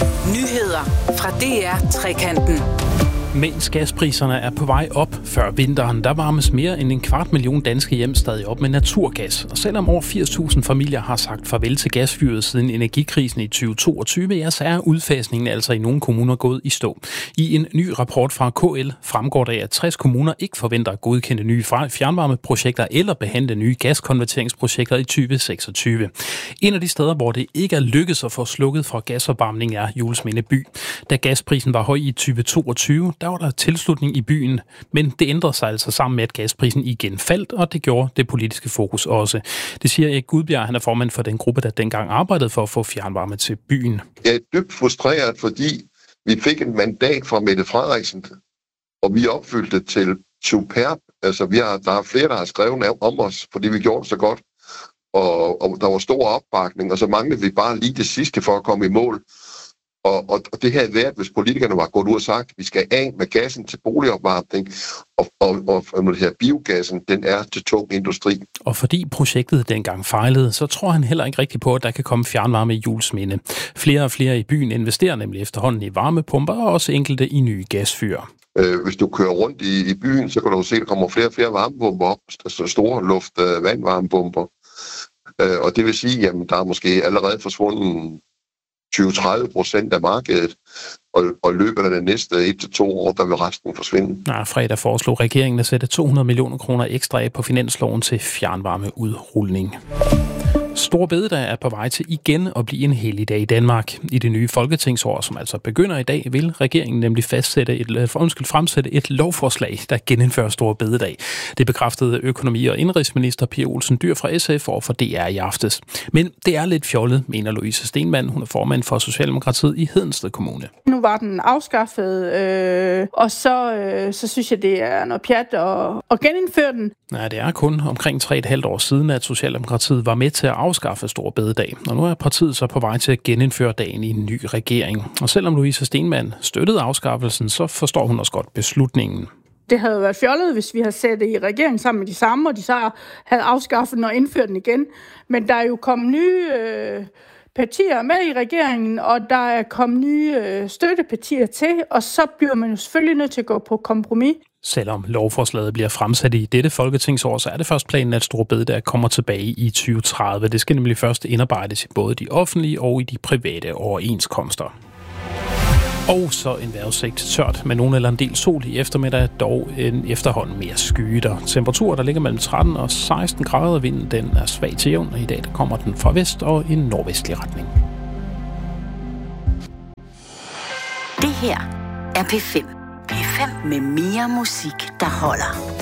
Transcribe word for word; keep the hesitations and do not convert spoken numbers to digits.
Nyheder fra D R Trekanten. Mens gaspriserne er på vej op før vinteren, der varmes mere end en kvart million danske hjem stadig op med naturgas. Og selvom over firs tusind familier har sagt farvel til gasfyret siden energikrisen i tyve toogtyve, ja, så er udfasningen altså i nogle kommuner gået i stå. I en ny rapport fra K L fremgår det, at tres kommuner ikke forventer at godkende nye fjernvarmeprojekter eller behandle nye gaskonverteringsprojekter i tyve seksogtyve. En af de steder, hvor det ikke er lykkedes at få slukket for gasopvarmning, er Juelsminde by. Da gasprisen var høj i tyve toogtyve, der var der tilslutning i byen, men det ændrede sig altså sammen med, at gasprisen igen faldt, og det gjorde det politiske fokus også. Det siger Erik Gudbjerg, han er formand for den gruppe, der dengang arbejdede for at få fjernvarme til byen. Jeg er dybt frustreret, fordi vi fik en mandat fra Mette Frederiksen, og vi opfyldte til superb. Altså, vi har, der er flere, der har skrevet om os, fordi vi gjorde det så godt, og, og der var stor opbakning, og så manglede vi bare lige det sidste for at komme i mål. Og, og, og det havde været, hvis politikerne var gået ud og sagt, at vi skal af med gassen til boligopvarmning, og, og, og, og det her biogassen, den er til tung industri. Og fordi projektet dengang fejlede, så tror han heller ikke rigtig på, at der kan komme fjernvarme i Juelsminde. Flere og flere i byen investerer nemlig efterhånden i varmepumper, og også enkelte i nye gasfyr. Øh, hvis du kører rundt i, i byen, så kan du se, at der kommer flere og flere varmepumper op, altså store luft-vandvarmepumper. Øh, og det vil sige, at der er måske allerede forsvundet tyve til tredive procent af markedet, og, og løbet af det næste et til to år, der vil resten forsvinde. Nej, fredag foreslog regeringen at sætte to hundrede millioner kroner ekstra af på finansloven til fjernvarmeudrulning. Store bededag er på vej til igen at blive en helligdag i Danmark. I det nye folketingsår, som altså begynder i dag, vil regeringen nemlig fastsætte et, undskyld, fremsætte et lovforslag, der genindfører store bededag. Det bekræftede økonomi- og indrigsminister Pia Olsen Dyhr fra S F over for D R i aftes. Men det er lidt fjollet, mener Louise Stenmann. Hun er formand for Socialdemokratiet i Hedensted Kommune. Nu var den afskaffet, øh, og så, øh, så synes jeg, det er noget pjat at, at genindføre den. Nej, det er kun omkring tre et halvt år siden, at Socialdemokratiet var med til at afskaffe store bededag. Og nu er partiet så på vej til at genindføre dagen i en ny regering. Og selvom Louise Stenmann støttede afskaffelsen, så forstår hun også godt beslutningen. Det havde været fjollet, hvis vi havde sat det i regeringen sammen med de samme, og de så havde afskaffet den og indført den igen. Men der er jo kommet nye øh, partier med i regeringen, og der er kommet nye øh, støttepartier til, og så bliver man jo selvfølgelig nødt til at gå på kompromis. Selvom lovforslaget bliver fremsat i dette folketingsår, så er det først planen, at store bededag kommer tilbage i tyve tredive. Det skal nemlig først indarbejdes i både de offentlige og i de private overenskomster. Og så en vejrudsigt tørt med nogen eller en del sol i eftermiddag, dog en efterhånden mere skyet. Temperaturer, der ligger mellem tretten og seksten grader. Vinden den er svag til jævn, og i dag der kommer den fra vest og i en nordvestlig retning. Det her er P fem. P fem med mere musik, der holder.